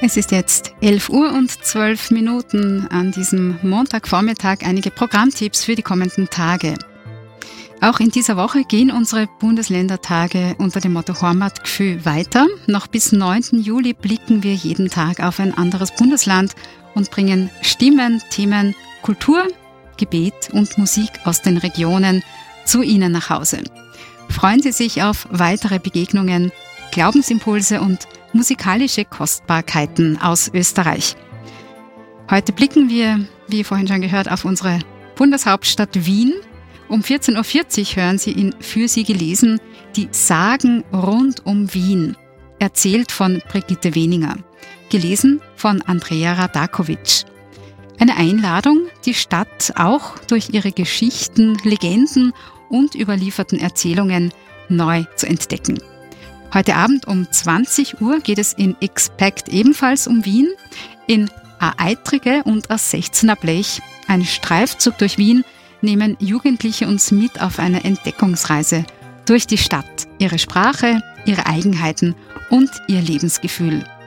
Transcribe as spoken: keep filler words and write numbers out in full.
Es ist jetzt elf Uhr und zwölf Minuten an diesem Montagvormittag. Einige Programmtipps für die kommenden Tage. Auch in dieser Woche gehen unsere Bundesländertage unter dem Motto Heimatgefühl weiter. Noch bis neunten Juli blicken wir jeden Tag auf ein anderes Bundesland und bringen Stimmen, Themen, Kultur, Gebet und Musik aus den Regionen zu Ihnen nach Hause. Freuen Sie sich auf weitere Begegnungen, Glaubensimpulse und musikalische Kostbarkeiten aus Österreich. Heute blicken wir, wie vorhin schon gehört, auf unsere Bundeshauptstadt Wien. Um vierzehn Uhr vierzig hören Sie in Für Sie gelesen die Sagen rund um Wien, erzählt von Brigitte Weninger, gelesen von Andrea Radakovic. Eine Einladung, die Stadt auch durch ihre Geschichten, Legenden und überlieferten Erzählungen neu zu entdecken. Heute Abend um zwanzig Uhr geht es in Expect ebenfalls um Wien, in A Eitrige und A sechzehner Blech, ein Streifzug durch Wien, nehmen Jugendliche uns mit auf eine Entdeckungsreise durch die Stadt, ihre Sprache, ihre Eigenheiten und ihr Lebensgefühl